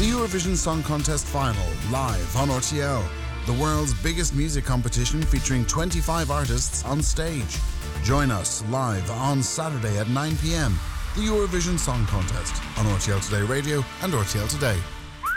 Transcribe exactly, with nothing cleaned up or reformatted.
The Eurovision Song Contest Final, live on R T L. The world's biggest music competition featuring twenty-five artists on stage. Join us live on Saturday at nine p.m. The Eurovision Song Contest on R T L Today Radio and R T L Today.